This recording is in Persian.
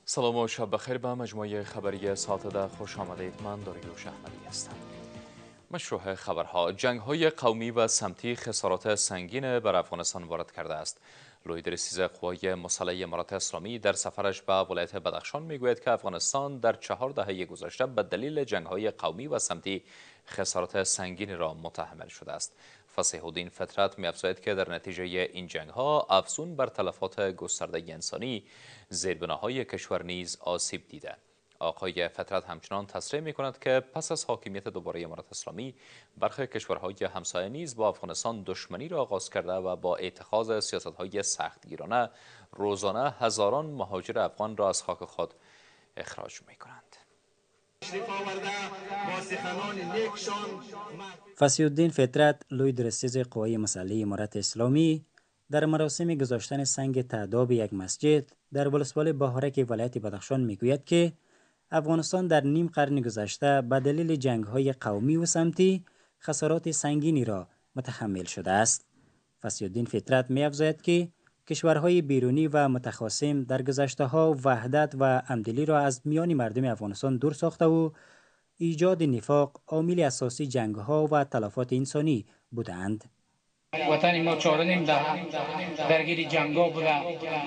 سلام و شب بخیر. به مجموعه خبری ساعت ده خوش آمدید. من داریوش احمدی هستم. مشروع خبرها: جنگ‌های قومی و سمتی خسارات سنگین بر افغانستان وارد کرده است. لوی 13 قوای مسلح امارات اسلامی در سفرش به ولایت بدخشان میگوید که افغانستان در 4 دهه گذشته به دلیل جنگ‌های قومی و سمتی خسارات سنگین را متحمل شده است. فصیح الدین فطرت می‌افزاید که در نتیجه این جنگ‌ها افزون بر تلفات گسترده انسانی، زیربناهای کشور نیز آسیب دیده. آقای فطرت همچنان تصریح می‌کند که پس از حاکمیت دوباره امارات اسلامی، برخی کشورهای همسایه نیز با افغانستان دشمنی را آغاز کرده و با اتخاذ سیاست‌های سختگیرانه روزانه هزاران مهاجر افغان را از خاک خود اخراج می‌کنند. فصیح الدین فطرت، لوی درستیز قوای مسلح امارت اسلامی، در مراسم گذاشتن سنگ تعداب یک مسجد در ولسوالی بهارک ولایت بدخشان میگوید که افغانستان در نیم قرن گذشته به دلیل جنگ‌های قومی و سمتی خسارات سنگینی را متحمل شده است. فصیح الدین فطرت می‌افزاید که کشورهای بیرونی و متخاصم در گذشته‌ها وحدت و همدلی را از میان مردم افغانستان دور ساخته و ایجاد نفاق عامل اساسی جنگ‌ها و تلفات انسانی بودند. وطن ما 4.5 دهه درگیر جنگ‌ها بوده.